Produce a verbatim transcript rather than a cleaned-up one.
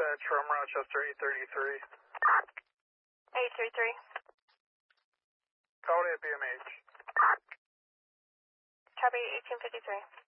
dispatch from Rochester eight thirty-three. eight three three. Call at B M H. Copy eighteen fifty-three.